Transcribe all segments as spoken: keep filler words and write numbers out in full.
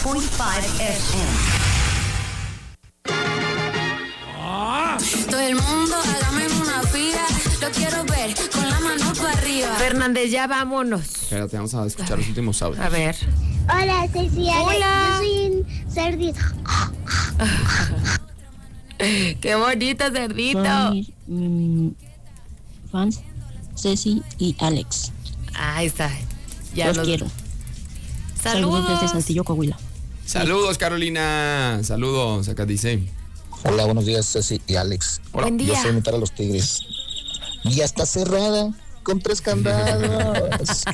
point five F M. Todo el mundo, hágame una fila. Lo quiero ver con la mano para arriba. Fernández, ya vámonos. Espérate, vamos a escuchar los últimos audios. A ver. Hola, Ceci. Hola. Yo soy un cerdito. Qué bonito cerdito. Son mis mm, fans, Ceci y Alex. Ahí está. Ya los, los quiero. Saludos. Saludos desde Saltillo, Coahuila. Saludos, Carolina. Saludos, acá dice. Hola, buenos días, Ceci y Alex. Hola. Buen Yo día. sé imitar a los tigres. Ya está cerrada con tres candados.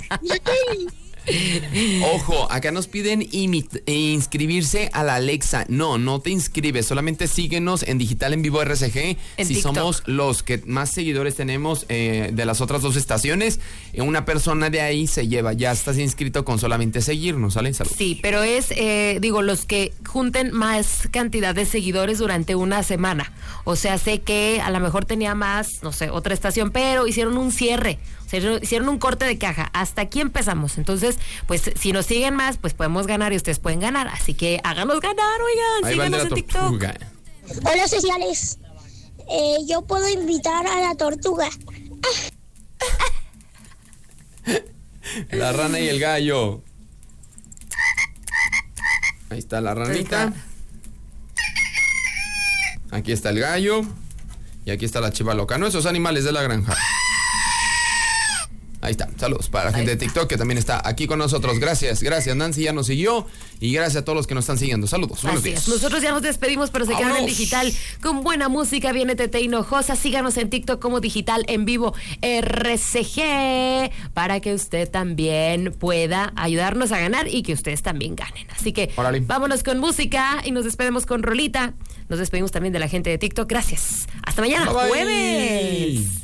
Ojo, acá nos piden imit- inscribirse a la Alexa. No, no te inscribes, solamente síguenos en Digital en Vivo R C G. En si TikTok. somos los que más seguidores tenemos eh, de las otras dos estaciones, eh, una persona de ahí se lleva. Ya estás inscrito con solamente seguirnos, ¿sale? Salud. Sí, pero es, eh, digo, los que junten más cantidad de seguidores durante una semana. O sea, sé que a lo mejor tenía más, no sé, otra estación, pero hicieron un cierre. O sea, hicieron un corte de caja. Hasta aquí empezamos. Entonces, pues, si nos siguen más, pues podemos ganar y ustedes pueden ganar. Así que háganos ganar, oigan. Ahí va el de Síganos la en TikTok. tortuga. Hola, Ceci, Alex. Eh, yo puedo invitar a la tortuga. La rana y el gallo. Ahí está la ranita. Aquí está el gallo. Y aquí está la chiva loca. No, esos animales de la granja. Ahí está, saludos para la gente de TikTok que también está aquí con nosotros. Gracias, gracias, Nancy ya nos siguió. Y gracias a todos los que nos están siguiendo. Saludos, buenos Así días. es. Nosotros ya nos despedimos, pero se quedan en ¡Vámonos! digital con buena música. Viene Tete Hinojosa. Síganos en TikTok como Digital en Vivo R C G para que usted también pueda ayudarnos a ganar y que ustedes también ganen. Así que Órale. vámonos con música y nos despedimos con rolita. Nos despedimos también de la gente de TikTok. Gracias. Hasta mañana, Bye, bye. jueves.